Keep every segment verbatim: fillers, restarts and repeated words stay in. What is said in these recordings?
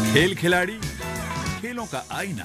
खेल खिलाड़ी, खेलों का आईना।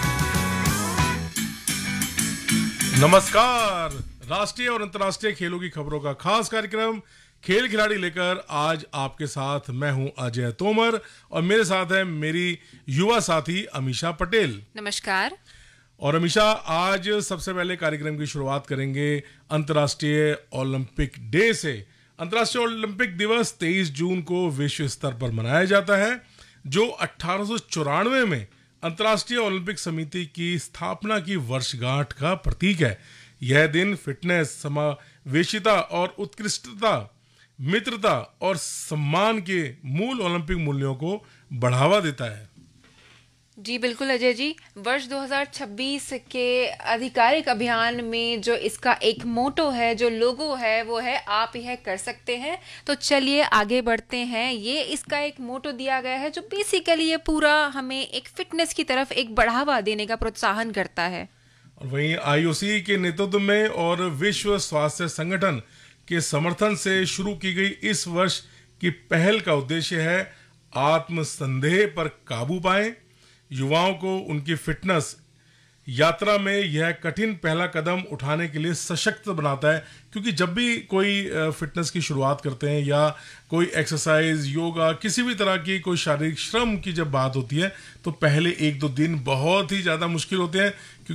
नमस्कार। राष्ट्रीय और अंतर्राष्ट्रीय खेलों की खबरों का खास कार्यक्रम खेल खिलाड़ी लेकर आज आपके साथ मैं हूं अजय तोमर और मेरे साथ है मेरी युवा साथी अमीषा पटेल। नमस्कार। और अमीषा, आज सबसे पहले कार्यक्रम की शुरुआत करेंगे अंतर्राष्ट्रीय ओलंपिक डे से। अंतर्राष्ट्रीय ओलंपिक दिवस तेईस जून को विश्व स्तर पर मनाया जाता है, जो अठारह सौ चौरानवे में अंतर्राष्ट्रीय ओलंपिक समिति की स्थापना की वर्षगांठ का प्रतीक है। यह दिन फिटनेस, समावेशिता और उत्कृष्टता, मित्रता और सम्मान के मूल ओलंपिक मूल्यों को बढ़ावा देता है। जी बिल्कुल अजय जी, वर्ष दो हज़ार छब्बीस के आधिकारिक अभियान में जो इसका एक मोटो है, जो लोगो है, वो है आप यह कर सकते हैं। तो चलिए आगे बढ़ते हैं। ये इसका एक मोटो दिया गया है जो बेसिकली ये पूरा हमें एक फिटनेस की तरफ एक बढ़ावा देने का प्रोत्साहन करता है। और वहीं आईओसी के नेतृत्व में और विश्व स्वास्थ्य संगठन के समर्थन से शुरू की गई इस वर्ष की पहल का उद्देश्य है आत्मसंदेह पर काबू पाएं। युवाओं को उनकी फिटनेस यात्रा में यह कठिन पहला कदम उठाने के लिए सशक्त बनाता है, क्योंकि जब भी कोई फिटनेस की शुरुआत करते हैं या कोई एक्सरसाइज, योगा, किसी भी तरह की कोई शारीरिक श्रम की जब बात होती है तो पहले एक दो दिन बहुत ही ज़्यादा मुश्किल होते हैं, क्योंकि